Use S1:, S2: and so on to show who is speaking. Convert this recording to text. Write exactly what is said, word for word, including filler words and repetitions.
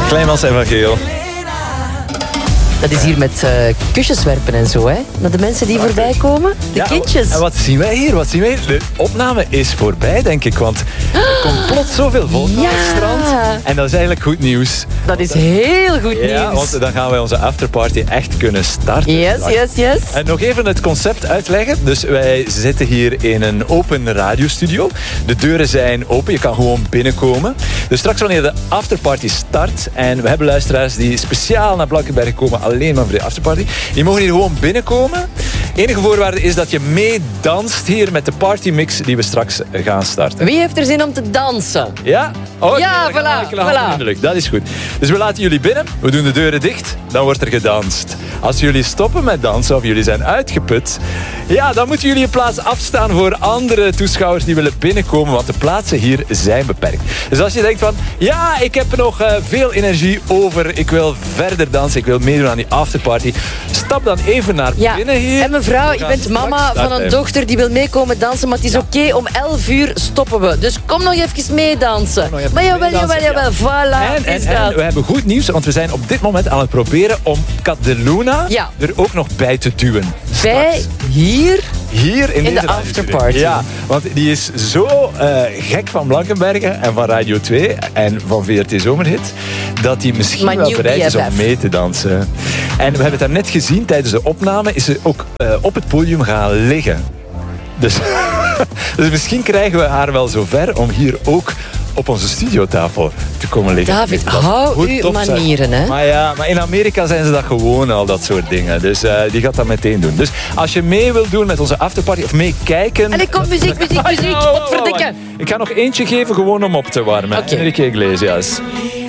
S1: Kleinmans en Van Geel.
S2: Dat is hier met uh, kusjes werpen en zo, hè? Naar de mensen die voorbij komen. De
S1: ja,
S2: kindjes.
S1: En wat zien wij hier? Wat zien wij hier? De opname is voorbij, denk ik. Want er komt plots zoveel volk
S2: ja.
S1: op het strand. En dat is eigenlijk goed nieuws.
S2: Dat is heel goed nieuws.
S1: Ja, want dan gaan wij onze afterparty echt kunnen starten.
S2: Yes, yes, yes.
S1: En nog even het concept uitleggen. Dus wij zitten hier in een open radiostudio. De deuren zijn open, je kan gewoon binnenkomen. Dus straks wanneer de afterparty start, en we hebben luisteraars die speciaal naar Blankenberg komen alleen maar voor de afterparty, die mogen hier gewoon binnenkomen. Enige voorwaarde is dat je meedanst hier met de partymix die we straks gaan starten.
S2: Wie heeft er zin om te dansen?
S1: Ja? Oh,
S2: ja,
S1: okay,
S2: voilà,
S1: voilà. Dat is goed. Dus we laten jullie binnen, we doen de deuren dicht, dan wordt er gedanst. Als jullie stoppen met dansen of jullie zijn uitgeput, ja, dan moeten jullie je plaats afstaan voor andere toeschouwers die willen binnenkomen, want de plaatsen hier zijn beperkt. Dus als je denkt van, ja, ik heb nog uh, veel energie over, ik wil verder dansen, ik wil meedoen aan die afterparty, stap dan even naar
S2: ja.
S1: binnen hier.
S2: En mevrouw, je bent mama van een dochter die wil meekomen dansen, maar het is ja. oké, okay, om elf uur stoppen we. Dus kom nog even meedansen. Nog even maar jawel, jawel, jawel, ja. voilà.
S1: En, en, en we hebben goed nieuws, want we zijn op dit moment aan het proberen om Cat de Luna ja. er ook nog bij te duwen.
S2: Bij hier?
S1: Hier in,
S2: in de afterparty.
S1: Ja, want die is zo uh, gek van Blankenbergen en van Radio twee en van V R T Zomerhit, dat hij misschien My wel bereid is om mee te dansen. En we hebben het daarnet gezien, tijdens de opname is ze ook uh, op het podium gaan liggen. Dus, dus misschien krijgen we haar wel zover om hier ook op onze studiotafel te komen liggen.
S2: David, hou uw manieren, hè?
S1: Maar ja, maar in Amerika zijn ze dat gewoon al, dat soort dingen. Dus uh, die gaat dat meteen doen. Dus als je mee wilt doen met onze afterparty of meekijken...
S2: En ik kom muziek, muziek, muziek, opverdikken.
S1: Ik ga nog eentje geven, gewoon om op te warmen.
S2: Okay.
S1: Enrique Iglesias.